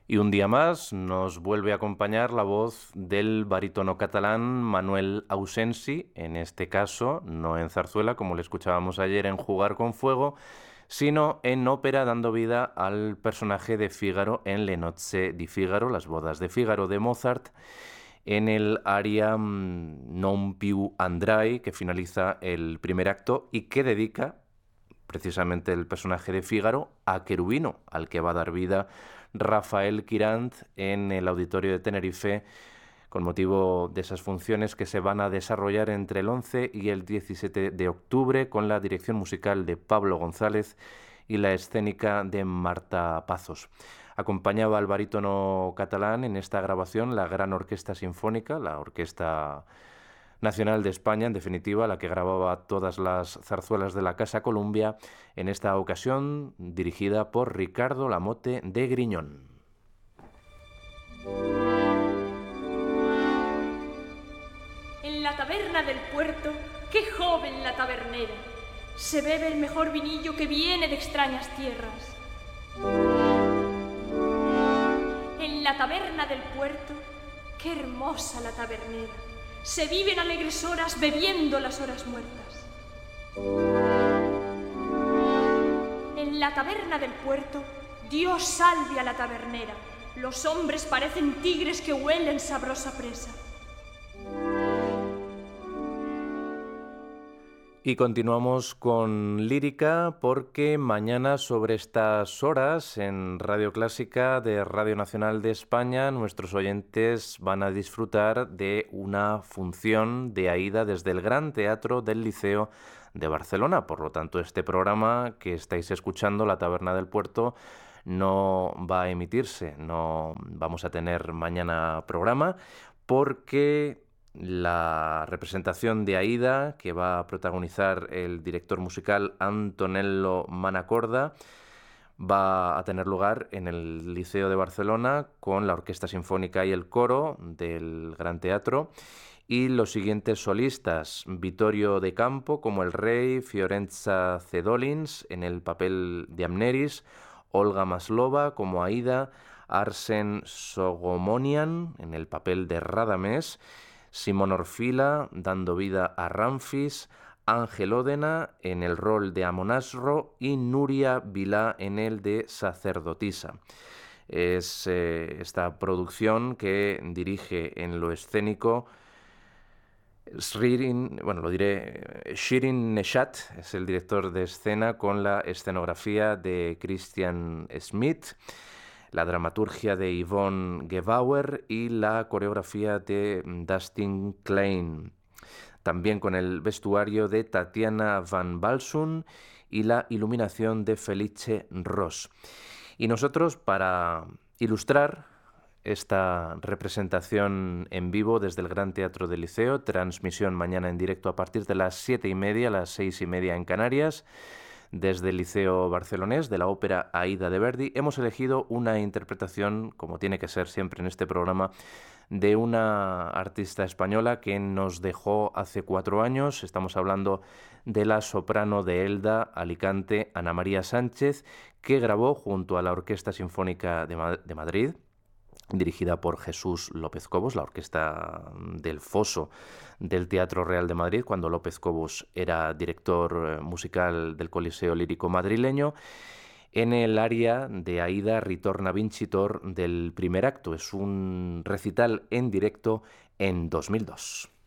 Y un día más nos vuelve a acompañar la voz del barítono catalán Manuel Ausensi, en este caso no en zarzuela, como le escuchábamos ayer en Jugar con Fuego, sino en ópera, dando vida al personaje de Fígaro en Le nozze di Figaro, las bodas de Fígaro de Mozart, en el aria Non più andrai, que finaliza el primer acto y que dedica precisamente el personaje de Fígaro a Querubino, al que va a dar vida Rafael Quirant en el Auditorio de Tenerife, con motivo de esas funciones que se van a desarrollar entre el 11 y el 17 de octubre, con la dirección musical de Pablo González y la escénica de Marta Pazos. Acompañaba al barítono catalán en esta grabación la Gran Orquesta Sinfónica, la Orquesta Nacional de España, en definitiva, la que grababa todas las zarzuelas de la Casa Columbia, en esta ocasión dirigida por Ricardo Lamote de Griñón. En la taberna del puerto, qué joven la tabernera, se bebe el mejor vinillo que viene de extrañas tierras. En la taberna del puerto, qué hermosa la tabernera, se viven alegres horas bebiendo las horas muertas. En la taberna del puerto, Dios salve a la tabernera, los hombres parecen tigres que huelen sabrosa presa. Y continuamos con lírica porque mañana sobre estas horas en Radio Clásica de Radio Nacional de España nuestros oyentes van a disfrutar de una función de Aída desde el Gran Teatro del Liceo de Barcelona. Por lo tanto, este programa que estáis escuchando, La Taberna del Puerto, no va a emitirse, no vamos a tener mañana programa porque la representación de Aída, que va a protagonizar el director musical Antonello Manacorda, va a tener lugar en el Liceo de Barcelona con la Orquesta Sinfónica y el coro del Gran Teatro. Y los siguientes solistas: Vittorio de Campo como el rey, Fiorenza Cedolins en el papel de Amneris, Olga Maslova como Aída, Arsen Sogomonian en el papel de Radames, Simón Orfila dando vida a Ramfis, Ángel Ódena en el rol de Amonasro y Nuria Vilá en el de sacerdotisa. Es esta producción que dirige en lo escénico Shirin Neshat, es el director de escena, con la escenografía de Christian Smith, la dramaturgia de Yvonne Gebauer y la coreografía de Dustin Klein. También con el vestuario de Tatiana Van Balsun y la iluminación de Felice Ross. Y nosotros, para ilustrar esta representación en vivo desde el Gran Teatro del Liceo, transmisión mañana en directo a partir de las 7:30, las 6:30 en Canarias, desde el Liceo Barcelonés, de la ópera Aída de Verdi, hemos elegido una interpretación, como tiene que ser siempre en este programa, de una artista española que nos dejó hace 4 años. Estamos hablando de la soprano de Elda, Alicante, Ana María Sánchez, que grabó junto a la Orquesta Sinfónica de Madrid, dirigida por Jesús López Cobos, la orquesta del Foso del Teatro Real de Madrid, cuando López Cobos era director musical del Coliseo Lírico madrileño, en el aria de Aída Ritorna Vincitor del primer acto. Es un recital en directo en 2002.